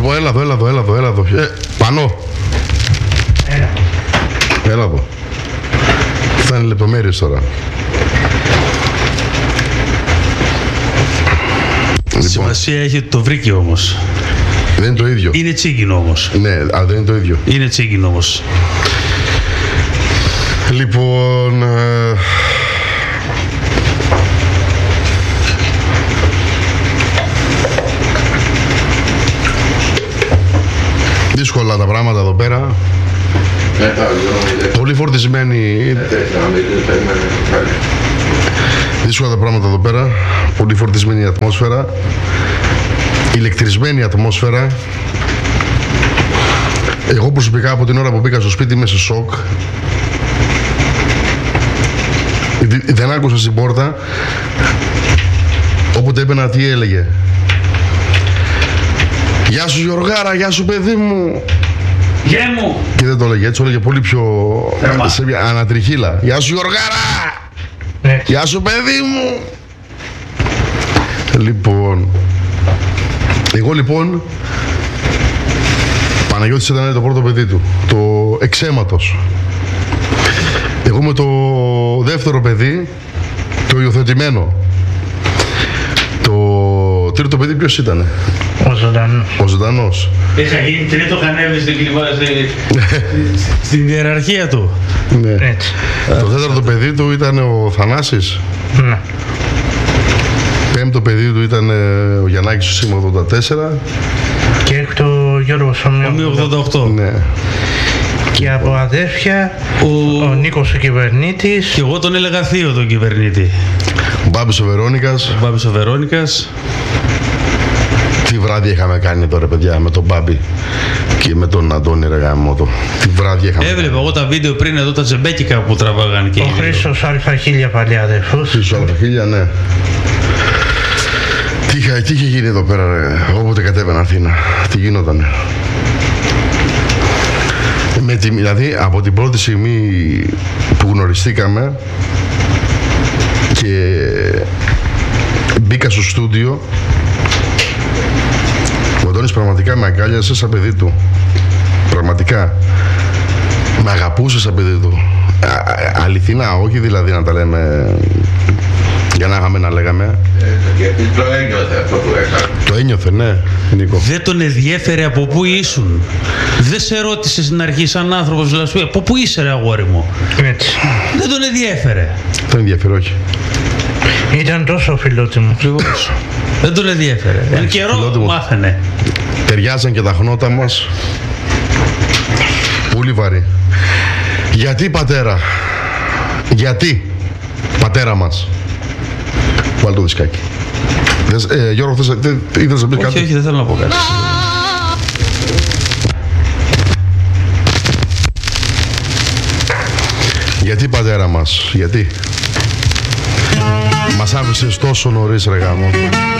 Λοιπόν, έλα εδώ. Πανώ. Έλα εδώ. Φτάνει λεπτομέρειες τώρα. Σημασία έχει ότι το βρήκε όμως. Δεν είναι το ίδιο. Είναι τσίγκινο όμως. Ναι, αλλά δεν είναι το ίδιο. Είναι τσίγκινο όμως. Λοιπόν... δύσκολα τα πράγματα εδώ πέρα. Πολύ φορτισμένη. Δύσκολα τα πράγματα εδώ πέρα. Πολύ φορτισμένη η ατμόσφαιρα. Ηλεκτρισμένη η ατμόσφαιρα. Εγώ προσωπικά από την ώρα που μπήκα στο σπίτι είμαι σε σοκ. Δεν άκουσα στην πόρτα. Όποτε έμπαινα τι έλεγε. Γεια σου Γιωργάρα, γεια σου παιδί μου. Γεια μου. Και δεν το έλεγε έτσι, το έλεγε πολύ πιο σε μια ανατριχύλα. Γεια σου Γιωργάρα. Γεια σου παιδί μου. Λοιπόν, εγώ λοιπόν, Παναγιώτης ήταν το πρώτο παιδί του, το εξαίματος. Εγώ με το δεύτερο παιδί, το υιοθετημένο. Το τρίτο παιδί ποιος ήτανε? Ο ζωντανός. Είχα γίνει τρίτο κανέβη στην ιεραρχία του. Ναι. Έτσι. Το τέταρτο παιδί του ήταν ο Θανάσης. Ναι. Πέμπτο παιδί του ήταν ο Γιαννάκης ο Σήμα 84. Και έκτο ο Γιώργος Ομοίου 88. Ναι. Και από αδέρφια ο Νίκος ο Κυβερνήτης. Και εγώ τον έλεγα θείο τον Κυβερνήτη. Ο Μπάμπης ο Βερόνικας. Τι βράδυ είχαμε κάνει τώρα παιδιά με τον Μπάμπη και με τον Αντώνη ρε γαμώτο. Τι βράδυ είχαμε. Έβλεπα εγώ τα βίντεο πριν εδώ τα τζεμπέκικα που τραβάγαν και ο Χρήστος Α1000 παλιά αδερφός. Χρήστος Α1000, ναι. Τι είχε γίνει εδώ πέρα ρε, όποτε κατέβαινα Αθήνα. Τι γινότανε. Δηλαδή από την πρώτη στιγμή που γνωριστήκαμε και μπήκα στο στούντιο, ο Αντώνης πραγματικά με αγκάλιασε σαν παιδί του. Πραγματικά. Με αγαπούσε σαν παιδί του. Αληθινά, όχι δηλαδή να τα λέμε για να είχαμε να λέγαμε. Γιατί το ένιωθε αυτό που έκανε. Το ένιωθε, ναι, Νίκο. Δεν τον ενδιέφερε από πού ήσουν. Δεν σε ρώτησε στην αρχή σαν άνθρωπος, δηλαδή, από πού είσαι ρε αγόρι μου. Έτσι. Δεν τον ενδιέφερε. Δεν ενδιαφέρει, όχι. Ήταν τόσο φιλότιμος. Δεν τον ενδιέφερε. Εν καιρό μάθαινε. Ταιριάζαν και τα χνότα μας. Πολύ βαρύ. Γιατί πατέρα? Γιατί πατέρα μας? Βάλε το δισκάκι. Γιώργο, ήθελες να πεις κάτι? Όχι, δεν θέλω να πω κάτι. Γιατί πατέρα μας? Γιατί? Μας άφησες τόσο νωρίς ρε γάμο.